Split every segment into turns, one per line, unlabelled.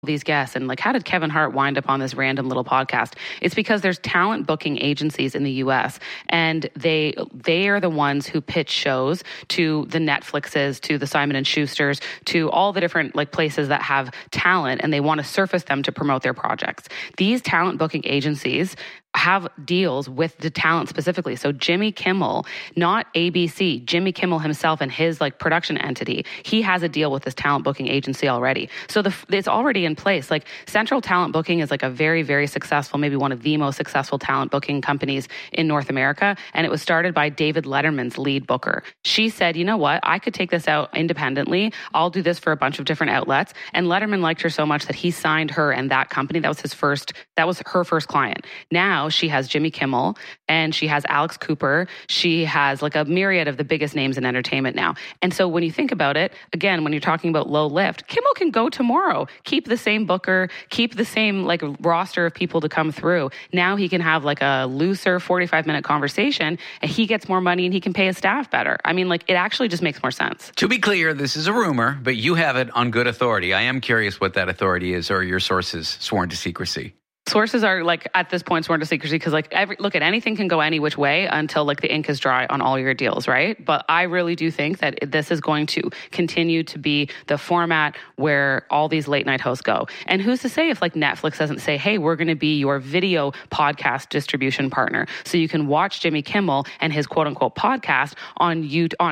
these guests and like, how did Kevin Hart wind up on this random little podcast? It's because there's talent booking agencies in the US, and they are the ones who pitch shows to the Netflixes, to the Simon and Schusters, to all the different like places that have talent, and they want to surface them to promote their projects. These talent booking agencies have deals with the talent specifically. So Jimmy Kimmel, not ABC, Jimmy Kimmel himself and his like production entity, he has a deal with this talent booking agency already. So it's already in place. Like Central Talent Booking is like a very, very successful, maybe one of the most successful talent booking companies in North America. And it was started by David Letterman's lead booker. She said, you know what, I could take this out independently. I'll do this for a bunch of different outlets. And Letterman liked her so much that he signed her and that company. That was her first client. Now she has Jimmy Kimmel and she has Alex Cooper. She has like a myriad of the biggest names in entertainment now. And so when you think about it, again, when you're talking about low lift, Kimmel can go tomorrow, keep the same booker, keep the same like roster of people to come through. Now he can have like a looser 45-minute conversation and he gets more money and he can pay his staff better. I mean, like it actually just makes more sense.
To be clear, this is a rumor, but you have it on good authority. I am curious what that authority is, or your sources sworn to secrecy.
Sources are like at this point sworn to secrecy because like look at anything can go any which way until like the ink is dry on all your deals, right? But I really do think that this is going to continue to be the format where all these late night hosts go. And who's to say if like Netflix doesn't say, hey, we're going to be your video podcast distribution partner, so you can watch Jimmy Kimmel and his quote unquote podcast on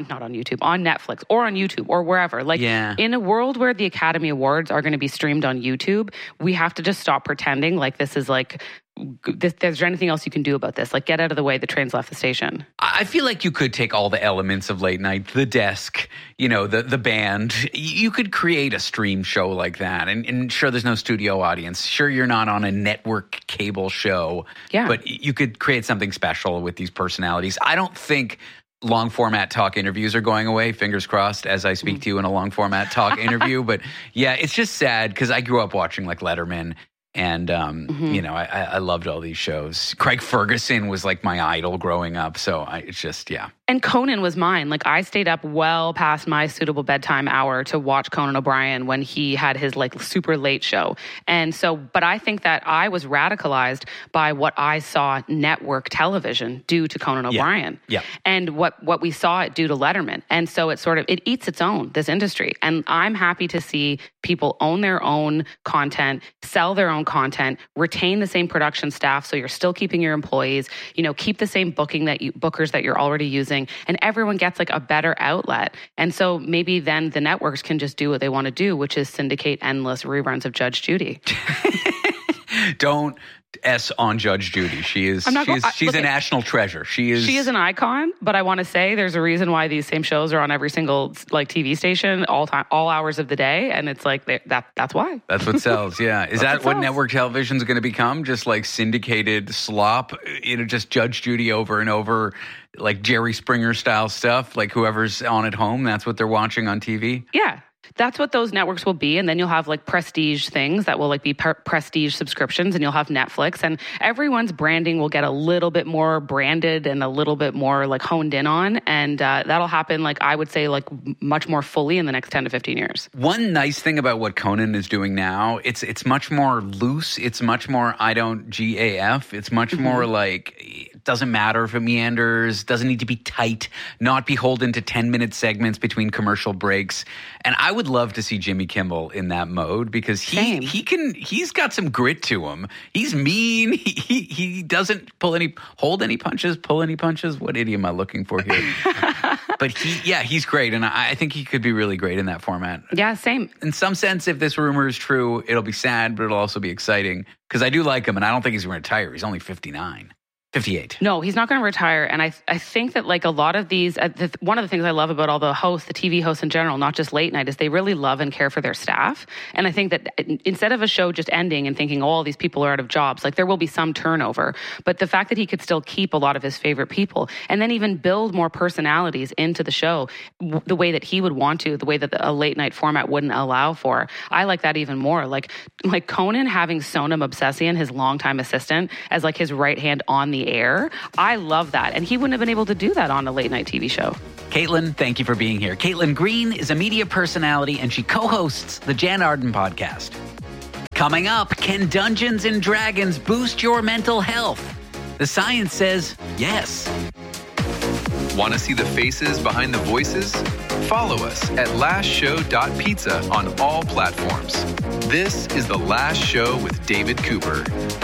Netflix or on YouTube or wherever. Like in a world where the Academy Awards are going to be streamed on YouTube, we have to just stop pretending like this is like, there's anything else you can do about this. Like, get out of the way. The train's left the station.
I feel like you could take all the elements of late night, the desk, the band. You could create a stream show like that. And sure, there's no studio audience. Sure, you're not on a network cable show. Yeah. But you could create something special with these personalities. I don't think long format talk interviews are going away. Fingers crossed as I speak to you in a long format talk interview. But yeah, it's just sad because I grew up watching like Letterman. And, I loved all these shows. Craig Ferguson was like my idol growing up. So it's just, yeah.
And Conan was mine. Like I stayed up well past my suitable bedtime hour to watch Conan O'Brien when he had his like super late show. And so, but I think that I was radicalized by what I saw network television do to Conan O'Brien. Yeah. And what we saw it do to Letterman. And so it eats its own, this industry. And I'm happy to see people own their own content, sell their own content, retain the same production staff so you're still keeping your employees, keep the same bookers that you're already using, and everyone gets like a better outlet. And so maybe then the networks can just do what they want to do, which is syndicate endless reruns of Judge Judy.
Don't S on Judge Judy. She's a national treasure. She is
an icon, but I want to say there's a reason why these same shows are on every single like TV station all hours of the day, and it's like that's why.
That's what sells. Yeah. Is that what network television is going to become? Just like syndicated slop, just Judge Judy over and over, like Jerry Springer style stuff, like whoever's on at home, that's what they're watching on TV?
Yeah. That's what those networks will be. And then you'll have like prestige things that will like be prestige subscriptions, and you'll have Netflix, and everyone's branding will get a little bit more branded and a little bit more like honed in on. And that'll happen, like I would say, like much more fully in the next 10 to 15 years.
One nice thing about what Conan is doing now, it's much more loose. It's much more I don't GAF. It's much more like it doesn't matter if it meanders, doesn't need to be tight, not beholden to 10-minute segments between commercial breaks. And I would love to see Jimmy Kimmel in that mode because he's got some grit to him. He's mean. He doesn't hold any punches. What idiom am I looking for here? But he's great. And I think he could be really great in that format.
Yeah, same.
In some sense, if this rumor is true, it'll be sad, but it'll also be exciting because I do like him and I don't think he's going to retire. He's only 59. 58.
No, he's not going to retire. And I think that like a lot of these, one of the things I love about all the hosts, the TV hosts in general, not just late night, is they really love and care for their staff. And I think that instead of a show just ending and thinking, all these people are out of jobs, like there will be some turnover. But the fact that he could still keep a lot of his favorite people and then even build more personalities into the show the way that he would want to, the way that a late night format wouldn't allow for, I like that even more. Like Conan having Sonam Obsessian, his longtime assistant, as like his right hand on the air. I love that. And he wouldn't have been able to do that on a late night TV show.
Caitlin, thank you for being here. Caitlin Green is a media personality and she co-hosts the Jan Arden podcast. Coming up, can Dungeons and Dragons boost your mental health? The science says yes.
Want to see the faces behind the voices? Follow us at lastshow.pizza on all platforms. This is The Last Show with David Cooper.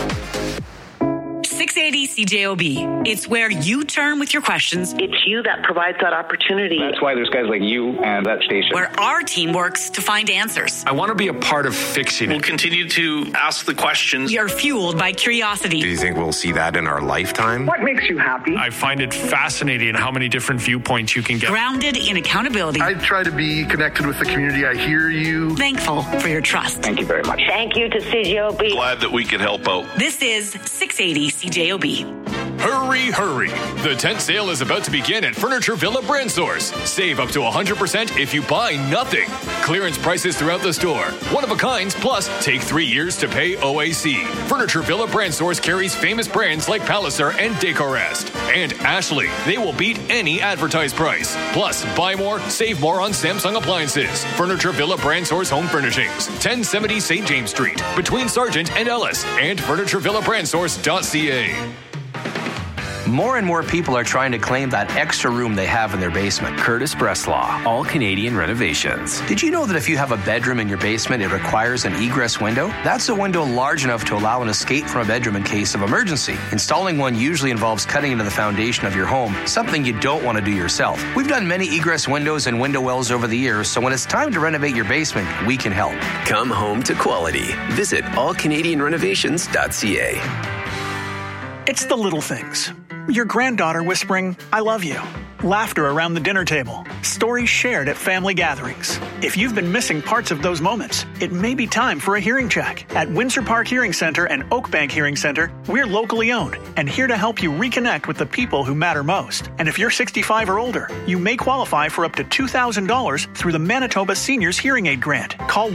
680 CJOB. It's where you turn with your questions.
It's you that provides that opportunity.
That's why there's guys like you and that station.
Where our team works to find answers.
I want to be a part of fixing it.
We'll continue to ask the questions.
We are fueled by curiosity.
Do you think we'll see that in our lifetime?
What makes you happy?
I find it fascinating how many different viewpoints you can get.
Grounded in accountability.
I try to be connected with the community. I hear you.
Thankful for your trust.
Thank you very much.
Thank you to CJOB.
Glad that we could help out.
This is 680 CJOB.
Hurry, hurry. The tent sale is about to begin at Furniture Villa Brand Source. Save up to 100% if you buy nothing. Clearance prices throughout the store. One-of-a-kinds, plus take 3 years to pay OAC. Furniture Villa Brand Source carries famous brands like Palliser and Decorest. And Ashley. They will beat any advertised price. Plus, buy more, save more on Samsung appliances. Furniture Villa Brand Source Home Furnishings. 1070 St. James Street. Between Sargent and Ellis. And FurnitureVillaBrandSource.ca.
More and more people are trying to claim that extra room they have in their basement.
Curtis Breslaw, All Canadian Renovations.
Did you know that if you have a bedroom in your basement, it requires an egress window? That's a window large enough to allow an escape from a bedroom in case of emergency. Installing one usually involves cutting into the foundation of your home, something you don't want to do yourself. We've done many egress windows and window wells over the years, so when it's time to renovate your basement, we can help.
Come home to quality. Visit allcanadianrenovations.ca.
It's the little things. Your granddaughter whispering, "I love you." Laughter around the dinner table. Stories shared at family gatherings. If you've been missing parts of those moments, it may be time for a hearing check. At Windsor Park Hearing Center and Oakbank Hearing Center, we're locally owned and here to help you reconnect with the people who matter most. And if you're 65 or older, you may qualify for up to $2,000 through the Manitoba Seniors Hearing Aid Grant. Call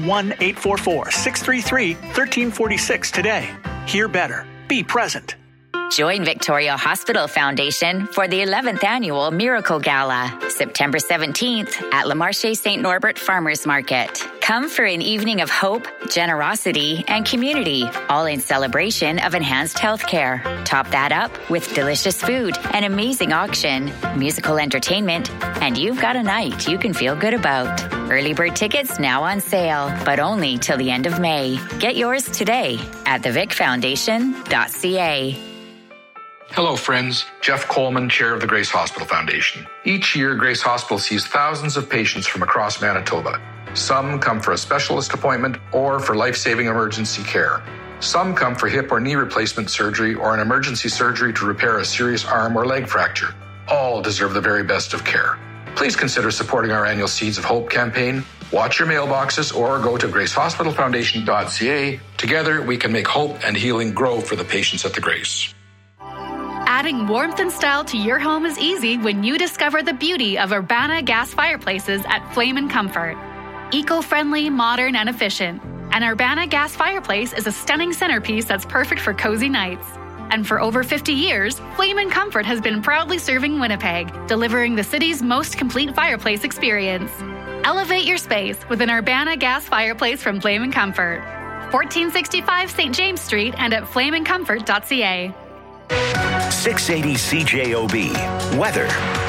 1-844-633-1346 today. Hear better. Be present.
Join Victoria Hospital Foundation for the 11th Annual Miracle Gala, September 17th at Le Marché St. Norbert Farmers Market. Come for an evening of hope, generosity, and community, all in celebration of enhanced healthcare. Top that up with delicious food, an amazing auction, musical entertainment, and you've got a night you can feel good about. Early bird tickets now on sale, but only till the end of May. Get yours today at thevicfoundation.ca.
Hello, friends. Jeff Coleman, Chair of the Grace Hospital Foundation. Each year, Grace Hospital sees thousands of patients from across Manitoba. Some come for a specialist appointment or for life-saving emergency care. Some come for hip or knee replacement surgery or an emergency surgery to repair a serious arm or leg fracture. All deserve the very best of care. Please consider supporting our annual Seeds of Hope campaign. Watch your mailboxes or go to gracehospitalfoundation.ca. Together, we can make hope and healing grow for the patients at the Grace.
Adding warmth and style to your home is easy when you discover the beauty of Urbana gas fireplaces at Flame & Comfort. Eco-friendly, modern, and efficient. An Urbana gas fireplace is a stunning centerpiece that's perfect for cozy nights. And for over 50 years, Flame & Comfort has been proudly serving Winnipeg, delivering the city's most complete fireplace experience. Elevate your space with an Urbana gas fireplace from Flame & Comfort. 1465 St. James Street and at flameandcomfort.ca.
680 CJOB. Weather.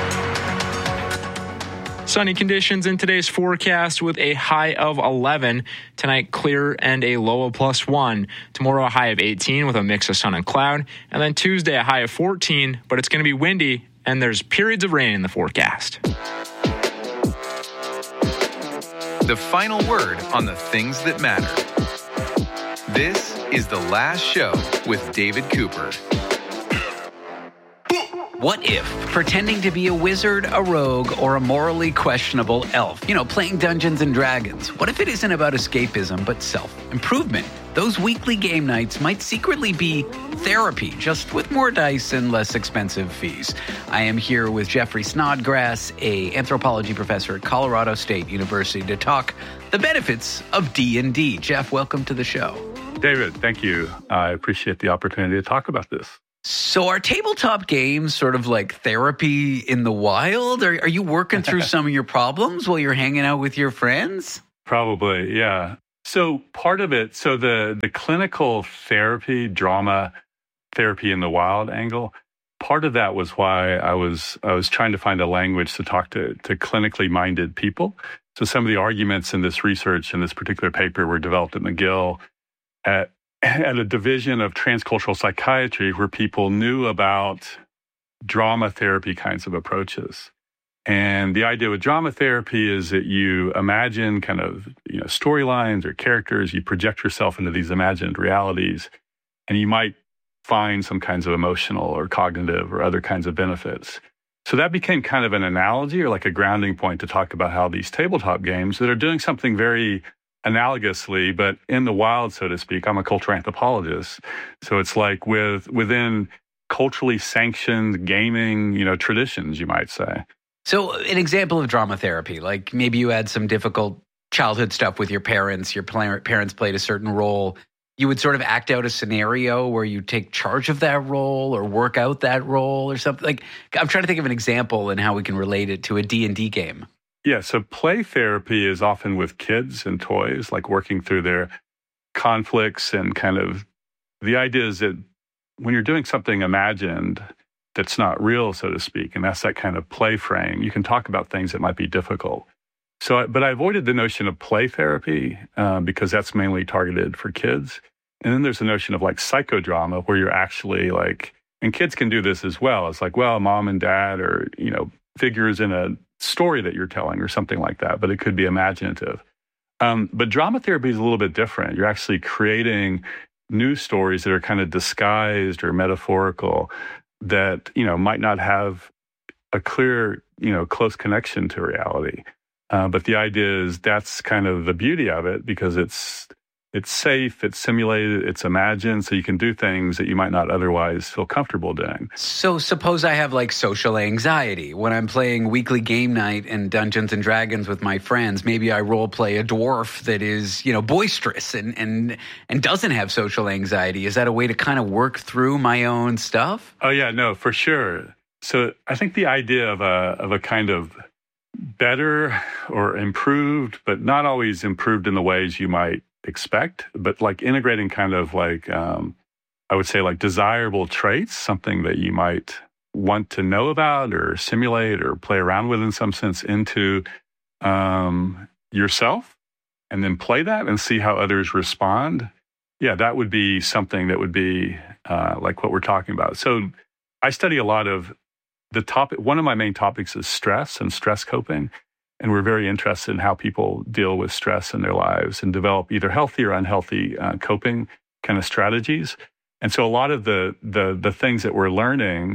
Sunny conditions in today's forecast with a high of 11. Tonight, clear and a low of +1. Tomorrow, a high of 18 with a mix of sun and cloud. And then Tuesday, a high of 14, but it's going to be windy and there's periods of rain in the forecast.
The final word on the things that matter. This is The Last Show with David Cooper.
What if pretending to be a wizard, a rogue, or a morally questionable elf? You know, playing Dungeons and Dragons. What if it isn't about escapism, but self-improvement? Those weekly game nights might secretly be therapy, just with more dice and less expensive fees. I am here with Jeffrey Snodgrass, a anthropology professor at Colorado State University, to talk the benefits of D&D. Jeff, welcome to the show.
David, thank you. I appreciate the opportunity to talk about this.
So are tabletop games sort of like therapy in the wild? Are you working through some of your problems while you're hanging out with your friends?
Probably, yeah. So part of it, so the clinical therapy, drama therapy in the wild angle, part of that was why I was trying to find a language to talk to clinically minded people. So some of the arguments in this research, in this particular paper, were developed at McGill at a division of transcultural psychiatry where people knew about drama therapy kinds of approaches. And the idea with drama therapy is that you imagine kind of, storylines or characters, you project yourself into these imagined realities, and you might find some kinds of emotional or cognitive or other kinds of benefits. So that became kind of an analogy or like a grounding point to talk about how these tabletop games that are doing something very analogously, but in the wild, so to speak. I'm a cultural anthropologist. So it's like within culturally sanctioned gaming, traditions, you might say.
So an example of drama therapy, like maybe you had some difficult childhood stuff with your parents played a certain role. You would sort of act out a scenario where you take charge of that role or work out that role or something. Like, I'm trying to think of an example and how we can relate it to a D&D game.
Yeah, so play therapy is often with kids and toys, like working through their conflicts and kind of the idea is that when you're doing something imagined that's not real, so to speak, and that's that kind of play frame, you can talk about things that might be difficult. But I avoided the notion of play therapy because that's mainly targeted for kids. And then there's the notion of like psychodrama where you're actually like, and kids can do this as well. It's like, well, mom and dad are, figures in a story that you're telling or something like that, but it could be imaginative. But drama therapy is a little bit different. You're actually creating new stories that are kind of disguised or metaphorical that, might not have a clear, close connection to reality. But the idea is that's kind of the beauty of it because it's safe, it's simulated, it's imagined, so you can do things that you might not otherwise feel comfortable doing.
So suppose I have like social anxiety. When I'm playing weekly game night and Dungeons and Dragons with my friends, maybe I role play a dwarf that is, boisterous and doesn't have social anxiety. Is that a way to kind of work through my own stuff?
Oh yeah, no, for sure. So I think the idea of a kind of better or improved, but not always improved in the ways you might expect, but like integrating kind of like, I would say like desirable traits, something that you might want to know about or simulate or play around with in some sense into yourself and then play that and see how others respond. Yeah, that would be something that would be like what we're talking about. So I study a lot of the topic. One of my main topics is stress and stress coping. And we're very interested in how people deal with stress in their lives and develop either healthy or unhealthy coping kind of strategies. And so a lot of the things that we're learning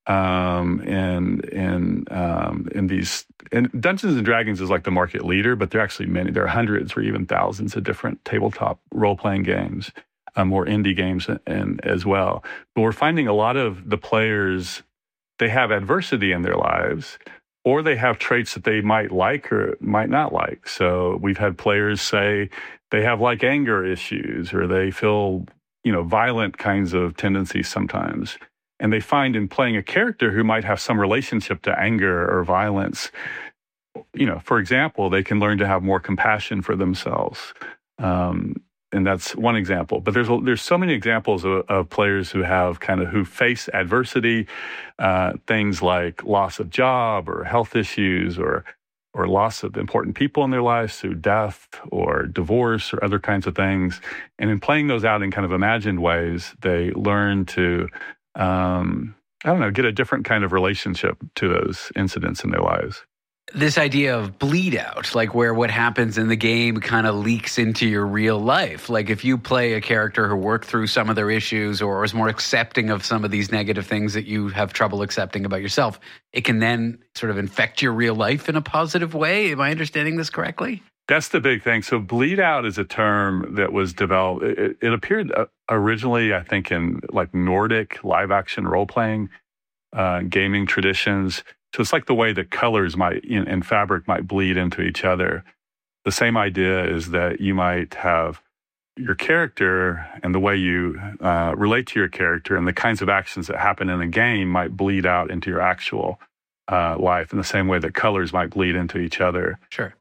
in these, and Dungeons and Dragons is like the market leader, but there are actually many, there are hundreds or even thousands of different tabletop role-playing games, or indie games and as well. But we're finding a lot of the players, they have adversity in their lives, or they have traits that they might like or might not like. So we've had players say they have like anger issues or they feel, violent kinds of tendencies sometimes. And they find in playing a character who might have some relationship to anger or violence, for example, they can learn to have more compassion for themselves. And that's one example. But there's so many examples of players who face adversity, things like loss of job or health issues or loss of important people in their lives through death or divorce or other kinds of things. And in playing those out in kind of imagined ways, they learn to, get a different kind of relationship to those incidents in their lives.
This idea of bleed out, like where what happens in the game kind of leaks into your real life. Like if you play a character who worked through some of their issues or is more accepting of some of these negative things that you have trouble accepting about yourself, it can then sort of infect your real life in a positive way. Am I understanding this correctly?
That's the big thing. So bleed out is a term that was developed. It appeared originally, I think, in like Nordic live action role-playing gaming traditions. So it's like the way that colors and fabric might bleed into each other. The same idea is that you might have your character and the way you relate to your character and the kinds of actions that happen in a game might bleed out into your actual life in the same way that colors might bleed into each other.
Sure.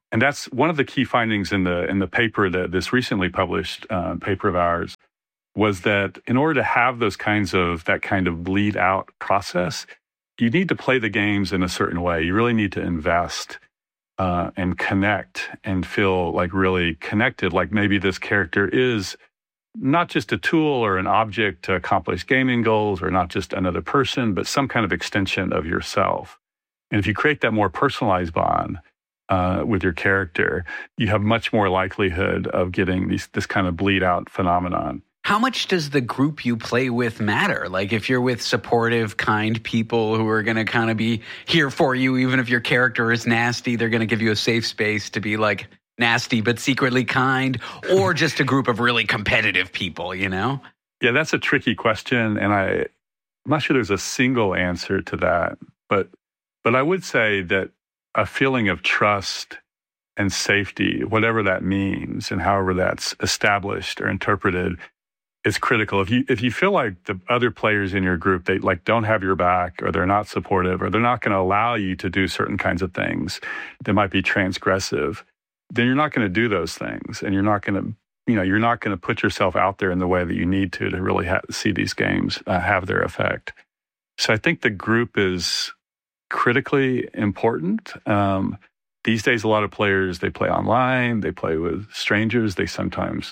And that's one of the key findings in the paper, that this recently published paper of ours, was that in order to have that kind of bleed out process, you need to play the games in a certain way. You really need to invest and connect and feel like really connected, like maybe this character is not just a tool or an object to accomplish gaming goals, or not just another person, but some kind of extension of yourself. And if you create that more personalized bond with your character, you have much more likelihood of getting this kind of bleed out phenomenon.
How much does the group you play with matter? Like if you're with supportive, kind people who are going to kind of be here for you, even if your character is nasty, they're going to give you a safe space to be like nasty but secretly kind, or just a group of really competitive people, you know?
Yeah, that's a tricky question, and I'm not sure there's a single answer to that. But I would say that a feeling of trust and safety, whatever that means and however that's established or interpreted, is critical. If you feel like the other players in your group, they like don't have your back, or they're not supportive, or they're not going to allow you to do certain kinds of things that might be transgressive, then you're not going to do those things, and you're not going to put yourself out there in the way that you need to really see these games have their effect. So I think the group is critically important. These days, a lot of players, they play online, they play with strangers, they sometimes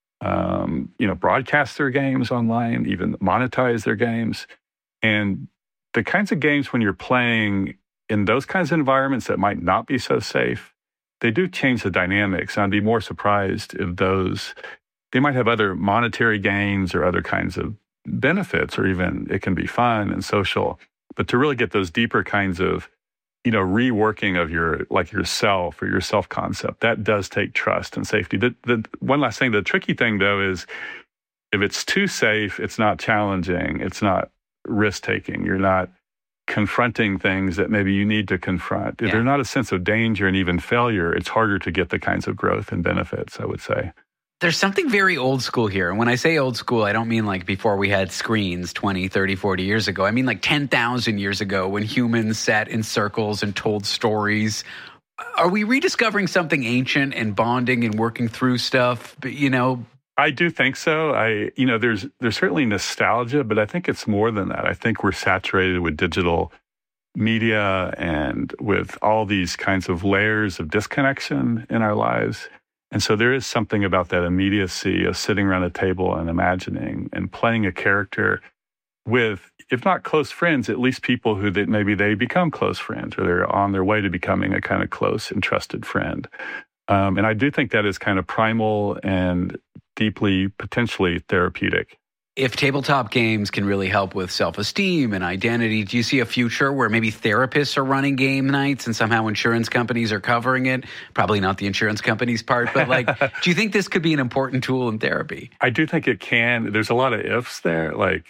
broadcast their games online, even monetize their games. And the kinds of games when you're playing in those kinds of environments that might not be so safe, they do change the dynamics. I'd be more surprised if they might have other monetary gains or other kinds of benefits, or even it can be fun and social. But to really get those deeper kinds of, reworking of yourself or your self-concept, that does take trust and safety. The one last thing, the tricky thing though is if it's too safe, it's not challenging, it's not risk-taking, you're not confronting things that maybe you need to confront. If there's not a sense of danger and even failure, it's harder to get the kinds of growth and benefits, I would say.
There's something very old school here. And when I say old school, I don't mean like before we had screens 20, 30, 40 years ago. I mean like 10,000 years ago when humans sat in circles and told stories. Are we rediscovering something ancient and bonding and working through stuff? But,
I do think so. There's certainly nostalgia, but I think it's more than that. I think we're saturated with digital media and with all these kinds of layers of disconnection in our lives. And so there is something about that immediacy of sitting around a table and imagining and playing a character with, if not close friends, at least people who that maybe they become close friends, or they're on their way to becoming a kind of close and trusted friend. And I do think that is kind of primal and deeply, potentially therapeutic.
If tabletop games can really help with self-esteem and identity, do you see a future where maybe therapists are running game nights and somehow insurance companies are covering it? Probably not the insurance company's part, but do you think this could be an important tool in therapy?
I do think it can. There's a lot of ifs there.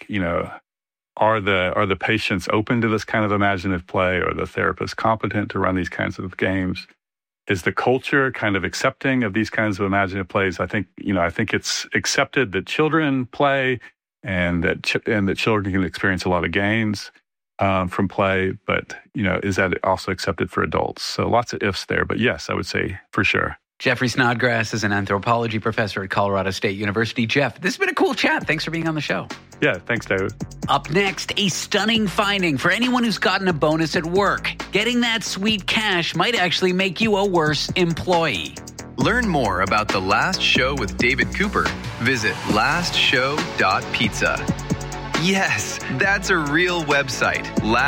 Are the patients open to this kind of imaginative play? Are the therapists competent to run these kinds of games? Is the culture kind of accepting of these kinds of imaginative plays? I think it's accepted that children play and that children can experience a lot of gains from play. But, is that also accepted for adults? So lots of ifs there. But yes, I would say for sure.
Jeffrey Snodgrass is an anthropology professor at Colorado State University. Jeff, this has been a cool chat. Thanks for being on the show.
Yeah, thanks, David.
Up next, a stunning finding for anyone who's gotten a bonus at work. Getting that sweet cash might actually make you a worse employee.
Learn more about The Last Show with David Cooper. Visit lastshow.pizza. Yes, that's a real website.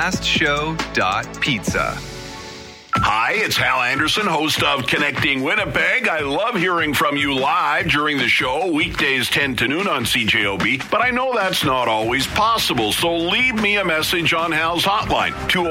lastshow.pizza.
Hi, it's Hal Anderson, host of Connecting Winnipeg. I love hearing from you live during the show, weekdays 10 to noon on CJOB, but I know that's not always possible, so leave me a message on Hal's hotline,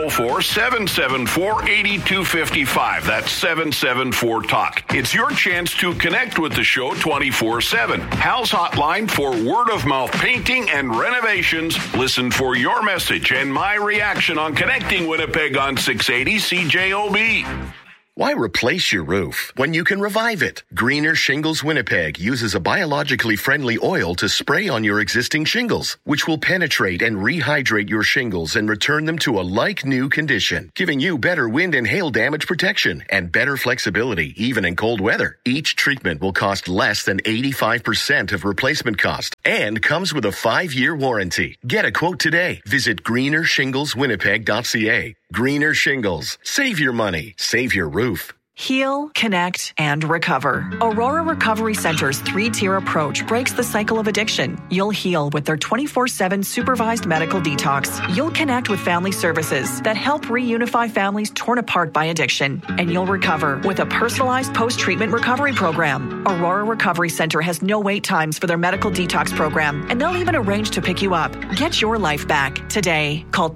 204-774-8255. That's 774-TALK. It's your chance to connect with the show 24/7. Hal's hotline for word-of-mouth painting and renovations. Listen for your message and my reaction on Connecting Winnipeg on 680 CJOB.
Why replace your roof when you can revive it? Greener Shingles Winnipeg uses a biologically friendly oil to spray on your existing shingles, which will penetrate and rehydrate your shingles and return them to a like-new condition, giving you better wind and hail damage protection and better flexibility, even in cold weather. Each treatment will cost less than 85% of replacement cost and comes with a 5-year warranty. Get a quote today. Visit greenershingleswinnipeg.ca. Greener Shingles. Save your money. Save your roof.
Heal, connect, and recover. Aurora Recovery Center's 3-tier approach breaks the cycle of addiction. You'll heal with their 24/7 supervised medical detox. You'll connect with family services that help reunify families torn apart by addiction. And you'll recover with a personalized post-treatment recovery program. Aurora Recovery Center has no wait times for their medical detox program, and they'll even arrange to pick you up. Get your life back today. Call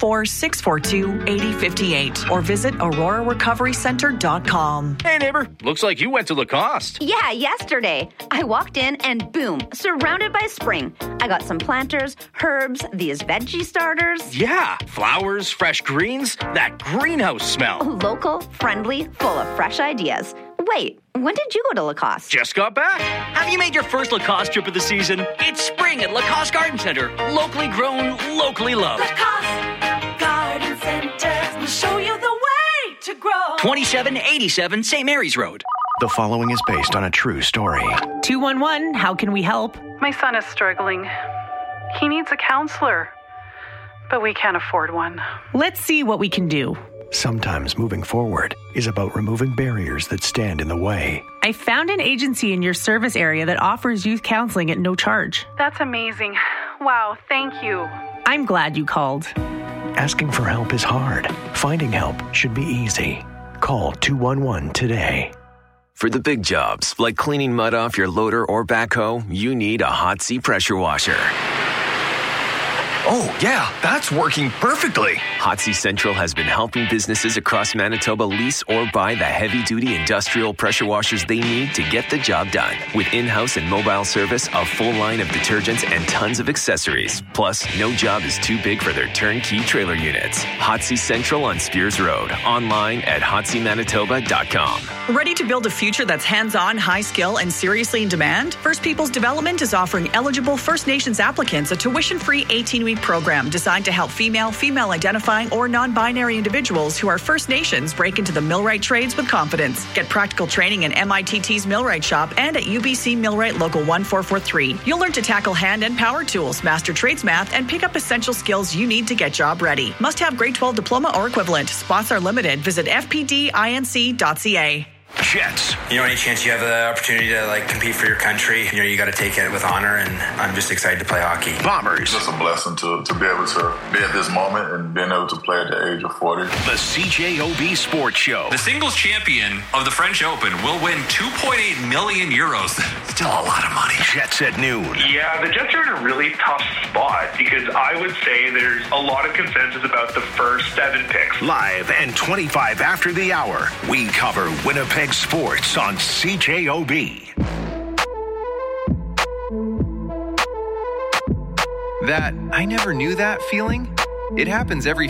204-642-8058 or visit aurorarecoverycenter.com.
Hey, neighbor. Looks like you went to Lacoste.
Yeah, yesterday. I walked in and boom, surrounded by spring. I got some planters, herbs, these veggie starters.
Yeah, flowers, fresh greens, that greenhouse smell.
Local, friendly, full of fresh ideas. Wait, when did you go to Lacoste?
Just got back. Have you made your first Lacoste trip of the season? It's spring at Lacoste Garden Center. Locally grown, locally loved.
Lacoste Garden Center will show you the way to grow.
2787 St. Mary's Road.
The following is based on a true story.
211, how can we help?
My son is struggling. He needs a counselor, but we can't afford one.
Let's see what we can do.
Sometimes moving forward is about removing barriers that stand in the way.
I found an agency in your service area that offers youth counseling at no charge.
That's amazing. Wow, thank you.
I'm glad you called.
Asking for help is hard. Finding help should be easy. Call 211 today.
For the big jobs, like cleaning mud off your loader or backhoe, you need a Hot Sea pressure washer.
Oh, yeah, that's working perfectly.
Hot Sea Central has been helping businesses across Manitoba lease or buy the heavy-duty industrial pressure washers they need to get the job done. With in-house and mobile service, a full line of detergents, and tons of accessories. Plus, no job is too big for their turnkey trailer units. Hot Sea Central on Spears Road. Online at hotseamanitoba.com.
Ready to build a future that's hands-on, high-skill, and seriously in demand? First Peoples Development is offering eligible First Nations applicants a tuition-free 18-week program designed to help female-identifying, or non-binary individuals who are First Nations break into the millwright trades with confidence. Get practical training in MITT's Millwright Shop and at UBC Millwright Local 1443. You'll learn to tackle hand and power tools, master trades math, and pick up essential skills you need to get job ready. Must have grade 12 diploma or equivalent. Spots are limited. Visit fpdinc.ca.
Jets. Any chance you have the opportunity to compete for your country, you got to take it with honor, and I'm just excited to play hockey.
Bombers. It's just a blessing to be able to be at this moment and being able to play at the age of 40.
The CJOB Sports Show.
The singles champion of the French Open will win 2.8 million euros. Still a lot of money.
Jets at noon.
Yeah, the Jets are in a really tough spot because I would say there's a lot of consensus about the first 7 picks.
Live and 25 after the hour, we cover Winnipeg sports on CJOB.
That I never knew that feeling? It happens every